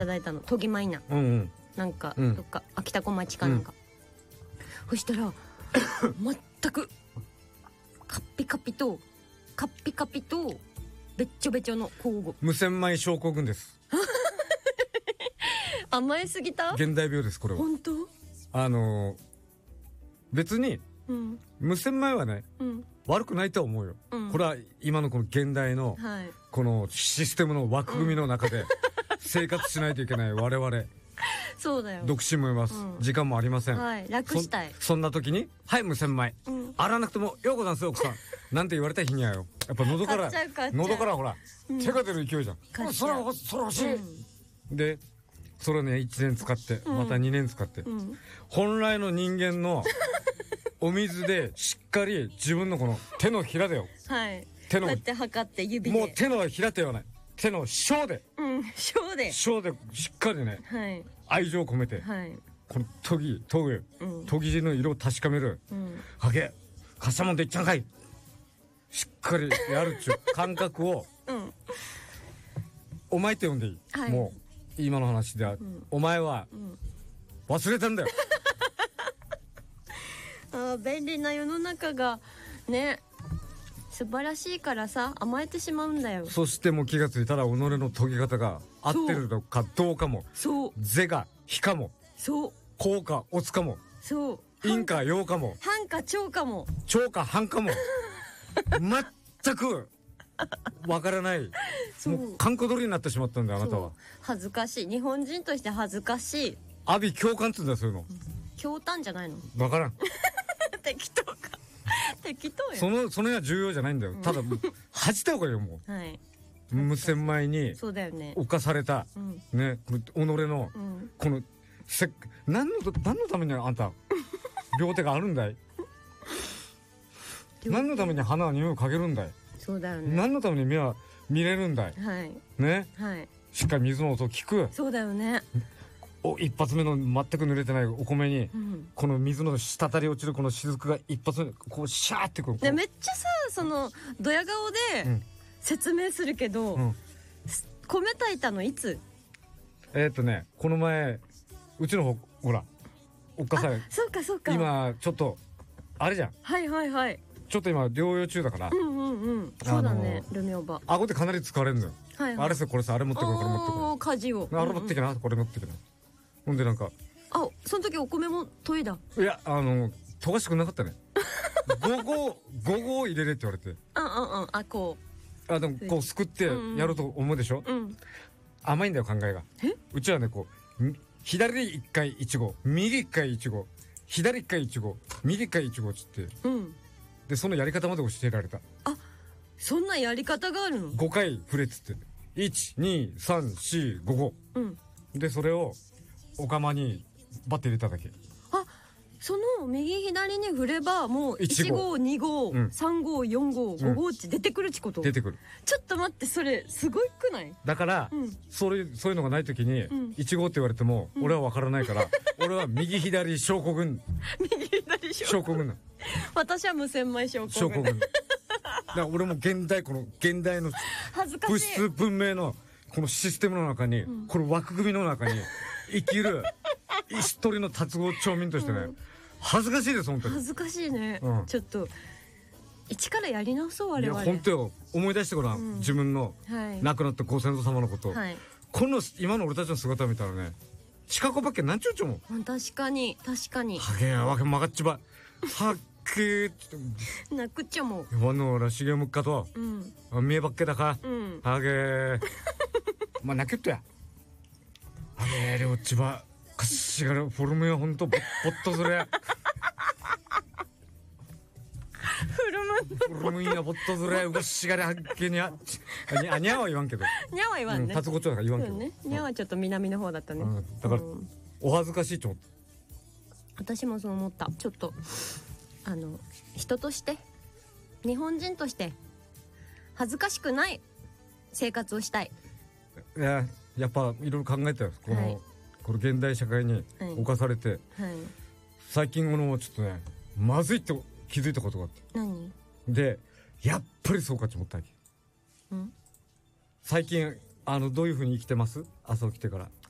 ただいたの、研ぎマイナ、 うんうん、 なんか、 うん、 どっか秋田小町かなんか、そしたら全くカッピカピとべっちょべちょの交互。 無洗米症候群です。 甘えすぎた？ 現代病ですこれは。 本当？ 別に、 うん、 無洗米はね、 うん、 悪くないと思うよ、うん、これは今のこの現代の、はい、このシステムの枠組みの中で生活しないといけない我々 そうだよ、 独身もいます、うん、時間もありません、 はい、楽したい。 そんな時にはい無洗米、うん、洗わなくてもようござんすよ奥さんなんて言われた日にはよ、やっぱ喉からほら、うん、手が出る勢いじゃん、それ欲しい、うん、でそれをね1年使って、また2年使って、うん、本来の人間のお水でしっかり自分のこの手のひらでよ、はい、手のこうやって測って指で、もう手のひらではない、手の小で、うん、小でしっかりね、はい、愛情を込めて、はい、この研ぎ地の色を確かめる、うん、はげかさもんでいっちゃんかい、しっかりやるっちゅう感覚を、うん、お前って呼んでいい、はい、もう今の話では、うん、お前は、うん、忘れたんだよあ、便利な世の中がね素晴らしいからさ、甘えてしまうんだよ。そしてもう気がついたら己の研ぎ方が合ってるのかどうかも、そう是か非かも、そう公か乙かも、そう陰か陽かも、反か長かも、長か反かも全くわからない、もう閑古鳥になってしまったんだよあなたは。恥ずかしい、日本人として恥ずかしい。阿鼻共感っつうんだよそういうの。共感じゃないの？わからん適当か適当よ。その辺は重要じゃないんだよ、ただ恥じた方がいいよもう、はい、無洗米に侵された、ね、己の、この何のためにあんた両手があるんだい何のために花は匂いをかけるんだい、そうだよね、何のために目は見れるんだい、はい、ね、はい、しっかり水の音を聞く、そうだよね、一発目の全く濡れてないお米に、うん、この水の滴り落ちるこの雫が一発目こうシャーってこう、ね、めっちゃさそのドヤ顔で説明するけど、うん、米炊いたのいつ？この前うちのほらおっかさん、そうかそうか、今ちょっとあれじゃん、はいはいはい、ちょっと今療養中だから、うんうんうん、そうだね、ルミオバ顎でかなり疲れるのよ、はいはい、あれさこれさあれ持ってこいこれ持ってこい、家事をあれ持ってきな、これ持ってきな、ほんでなんかその時お米も研いだ？いや研がしてくれなかったね5合入れれって言われて、こうでもこうすくってやると思うでしょ、うん、甘いんだよ考えが。うちはねこう左1回1合右1回1合左1回1合右1回1合っつって、うん、でそのやり方まで教えられた。そんなやり方があるの？5回振れっつって 1,2,3,4,5 合、うん、でそれをお釜にバッて入れただけ。その右左に振ればもう1号2号、うん、3号4号5号って出てくるってこと？出てくる。ちょっと待って、それすごいくない？だから、うん、そういうのがない時に、うん、1号って言われても、俺は分からないから、俺は右左証拠群右左証拠群私は無洗米証拠群だから俺も現代の物質文明のこのシステムの中に、この枠組みの中に生きる一人の達合町民としてね、恥ずかしいです本当に。恥ずかしいね、ちょっと一からやり直そう我々。いや本当よ、思い出してごらん、自分の亡くなったご先祖様のこと、この今の俺たちの姿見たらね、近くばっけなんちゅうちょも。確かに確かに。はげやわけ曲がっちばはっけー泣くっちゃもわのらしげむっかと見えばっけだかはげーまあ泣けっとやはげーれおっちばかしがるフォルムやほんとぼっとすれフォルムやぼっとすれうがしがれはっけにゃにゃは言わんけどにゃは言わんね、達子町だから言わんけどね、にゃはちょっと南の方だったね、だからお恥ずかしいと思った。私もそう思った。ちょっと人として日本人として恥ずかしくない生活をしたい。やっぱいろいろ考えたよ、この現代社会に侵されて、最近ちょっとねまずいって気づいたことがあって。何でやっぱりそうかと思ったわけ。最近どういう風に生きてます？朝起きてから。